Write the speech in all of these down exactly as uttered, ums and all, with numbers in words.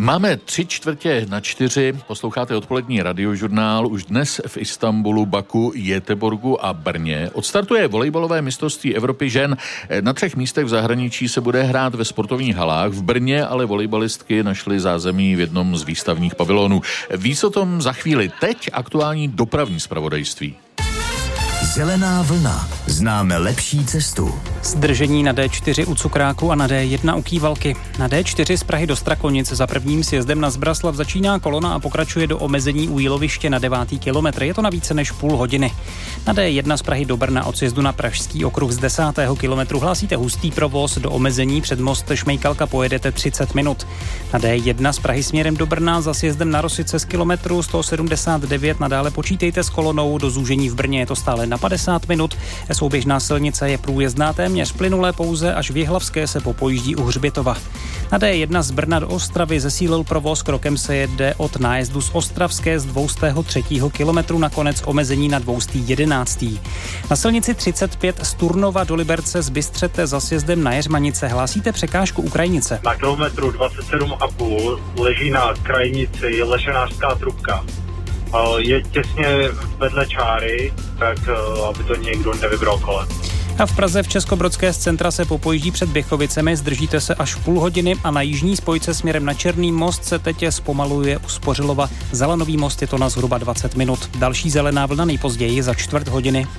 Máme tři čtvrtě na čtyři, posloucháte odpolední radiožurnál. Už dnes v Istanbulu, Baku, Göteborgu a Brně odstartuje volejbalové mistrovství Evropy žen. Na třech místech v zahraničí se bude hrát ve sportovních halách. V Brně ale volejbalistky našly zázemí v jednom z výstavních pavilonů. Víc o tom za chvíli. Teď aktuální dopravní zpravodajství. Zelená vlna. Známe lepší cestu. Zdržení na dé čtyři u Cukráku a na dé jedna u Kývalky. Na dé čtyři z Prahy do Strakonic za prvním sjezdem na Zbraslav začíná kolona a pokračuje do omezení u Jíloviště na devátý kilometr. Je to na více než půl hodiny. Na dé jedna z Prahy do Brna od sjezdu na Pražský okruh z desátého kilometru hlásíte hustý provoz. Do omezení před most Šmejkalka pojedete třicet minut. Na dé jedna z Prahy směrem do Brna za sjezdem na Rosice z kilometru sto sedmdesát devět nadále počítejte s kolonou. Do zúžení v Brně je to stále na padesát minut. Souběžná silnice je průjezdná téměř plynulé, pouze až v Jihlavské se popojíždí u Hřbitova. Na dé jedna z Brna do Ostravy zesílil provoz, krokem se jede od nájezdu z Ostravské z dvoustého třetího kilometru, nakonec omezení na dvoustý jedenáctý. Na silnici třicet pět z Turnova do Liberce z Bystřete za sjezdem na Jeřmanice hlásíte překážku u Krajnice. Na kilometru dvacet sedm a půl leží na Krajnici lešenářská trubka. Je těsně vedle čáry, tak aby to někdo nevybral kolem. A v Praze v Českobrodské z centra se popojíždí před Běchovicemi, zdržíte se až půl hodiny a na jižní spojce směrem na Černý most se teď zpomaluje u Spořilova. Zelenový most je to na zhruba dvacet minut. Další zelená vlna nejpozději za čtvrt hodiny.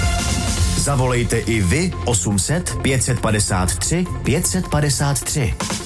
Zavolejte i vy osm set pět set padesát tři pět set padesát tři.